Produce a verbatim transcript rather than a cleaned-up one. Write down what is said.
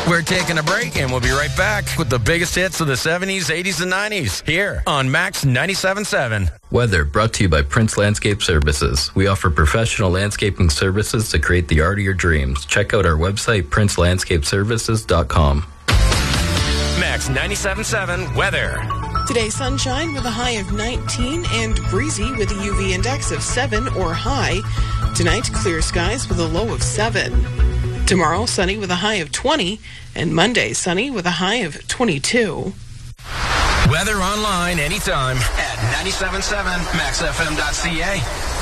We're taking a break, and we'll be right back with the biggest hits of the seventies, eighties, and nineties here on Max ninety-seven point seven. Weather brought to you by Prince Landscape Services. We offer professional landscaping services to create the art of your dreams. Check out our website, prince landscape services dot com. Max ninety-seven point seven weather. Today, sunshine with a high of nineteen and breezy with a U V index of seven or high. Tonight, clear skies with a low of seven. Tomorrow, sunny with a high of twenty, and Monday, sunny with a high of twenty-two. Weather online anytime at ninety-seven point seven max f m dot c a.